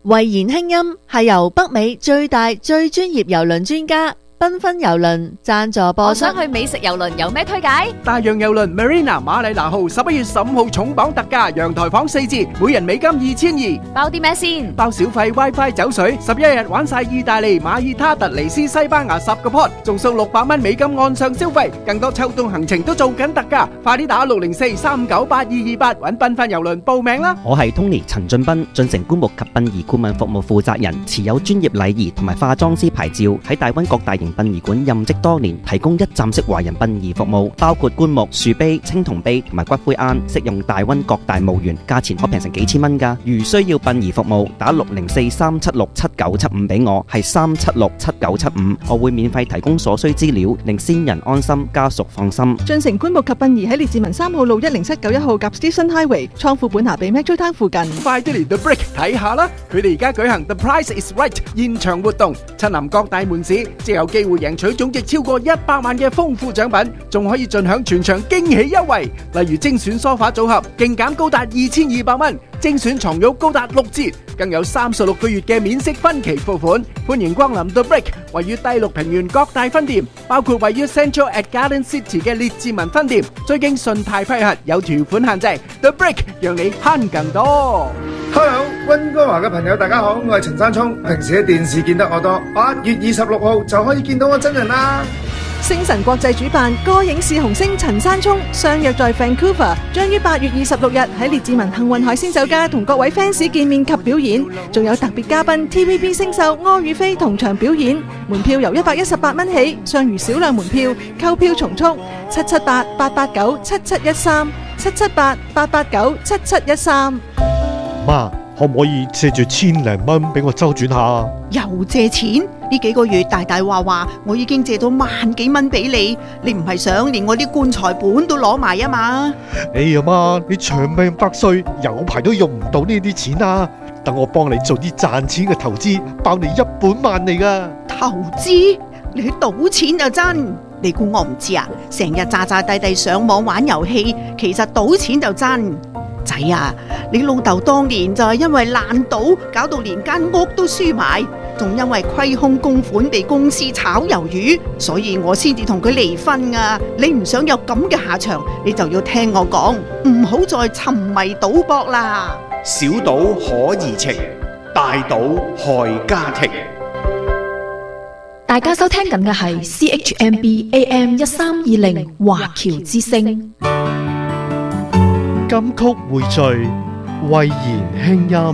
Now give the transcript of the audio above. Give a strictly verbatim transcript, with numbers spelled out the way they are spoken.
慧言輕音係由北美最大最專業郵輪專家繽紛郵輪贊助播出。 我想去美食郵輪，有咩推介？ 大洋郵輪 Marina 馬里拿號十一月十五號重磅特價，陽台房四折，每人美金二千二。 包啲咩先？ 包小費 WiFi 酒水，十一日玩晒意大利、馬爾他、突尼斯、西班牙十個 port， 仲送六百蚊美金岸上消費，更多秋冬行程都做緊特價，快啲打六零四三九八二二八揾繽紛郵輪報名啦！ 我係 Tony 陳俊斌，進城棺木及殯儀顧問服務負責人，持有專業禮儀同埋化妝師牌照，喺大溫各大型殯儀館任職多年，提供一站式華人殯儀服務，包括棺木、樹碑、青銅碑同埋骨灰龕，適用大溫各大墓園，價錢可平成幾千蚊㗎。如需要殯儀服務，打六零四三七六七九七五俾我，係三七六七九七五，我會免費提供所需資料，令先人安心，家屬放心。 進城棺木及殯儀喺列治文三號路一零七九一號及 Stephen Highway 倉庫本下比 Metro Town 附近。 快啲嚟 The Brick 睇下啦！佢哋而家舉行 The Price is Right 現場活動，親臨各大門市，即有機會贏取總值超過一百萬嘅豐富獎品，仲可以盡享全場驚喜優惠，例如精選梳化組合勁減高達二千二百蚊，精選床褥高達六折，更有三十六個月嘅免息分期付款。歡迎光臨 The Brick， 位於低綠平原各大分店，包括位於 Central at Garden City 嘅列治文分店，最經信貸批核，有條款限制。The Brick 讓你慳更多。 Hello， 溫哥華嘅朋友大家好，我係陳山聰，平時喺電視見得我多，八月二十六號就可以見到我真人啦。 星辰國際主辦歌影視紅星陳山聰相約在 Vancouver， 將於八月二十六日喺列治文幸運海鮮酒家同各位 fans 見面及表演，仲有特別嘉賓 T V B 星秀柯宇飛同場表演。門票由一百一十八蚊起，尚餘少量門票，購票從速，七七八八八九七七一三，七七八八八九七七一三。 媽，可唔可以借住千零蚊俾我周轉下？ 又借錢？呢幾個月大大話話，我已經借到萬幾蚊俾你，你唔係想連我啲棺材本都攞埋啊嘛？ 哎呀媽，你長命百歲，有排都用唔到呢啲錢啊！等我幫你做啲賺錢嘅投資，包你一本萬利噶。 投資？你去賭錢就真？你估我唔知啊？成日詐詐諦諦上網玩遊戲，其實賭錢就真。仔啊，你老豆當年就係因為爛賭，搞到連間屋都輸埋，仲因為虧空公款被公司炒魷魚，所以我先至同佢離婚啊！你唔想有咁嘅下場，你就要聽我講，唔好再沉迷賭博啦。 小賭可怡情，大賭害家庭。 大家收聽緊嘅係 C H M B A M 一三二零華僑之聲。 金曲匯聚，慧言輕音。